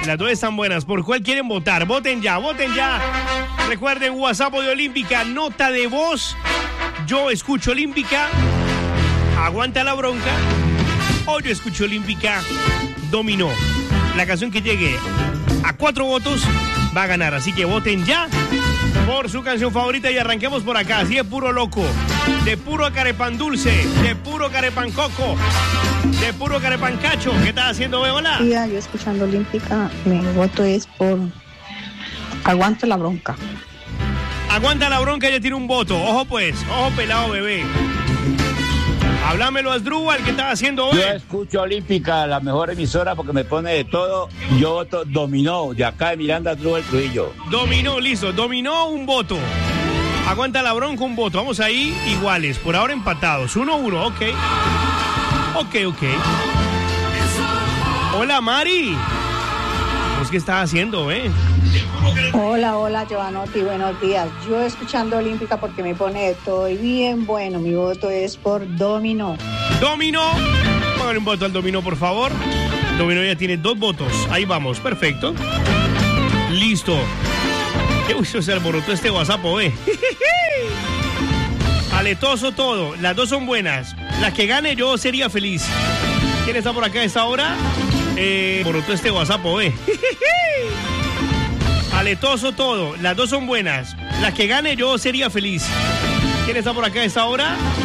Las dos están buenas. ¿Por cuál quieren votar? Voten ya, voten ya. Recuerden, WhatsApp de Olímpica, nota de voz. Yo escucho Olímpica, aguanta la bronca. O yo escucho Olímpica, dominó. La canción que llegue a 4 votos va a ganar. Así que voten ya por su canción favorita y arranquemos por acá. Así es puro loco, de puro carepan dulce, de puro carepan coco, de puro carepan cacho. ¿Qué estás haciendo, Hola? Yo escuchando Olímpica, mi voto es por aguanta la bronca. Aguanta la bronca, ya tiene un voto. Ojo pues, ojo pelado, bebé. Háblamelo, Asdrúbal, ¿qué estás haciendo hoy? Yo escucho Olímpica, la mejor emisora, porque me pone de todo. Yo voto Dominó, de acá de Miranda, Asdrúbal Trujillo. Dominó, listo. Dominó, un voto. Aguanta la bronca, un voto. Vamos ahí iguales, por ahora empatados. 1-1, ok. Ok. Hola, Mari. ¿Vos qué estás haciendo, Hola, Giovanotti, buenos días. Yo escuchando Olímpica porque me pone de todo y bien bueno. Mi voto es por Dominó. Dominó. Póngale un voto al Dominó, por favor. Dominó ya tiene 2 votos. Ahí vamos, perfecto. Listo. Uy, se alborotó este WhatsApp, Aletoso todo. Las dos son buenas. La que gane yo sería feliz. ¿Quién está por acá a esta hora? Alborotó este WhatsApp, Aletoso todo. Las dos son buenas. La que gane yo sería feliz. ¿Quién está por acá a esta hora?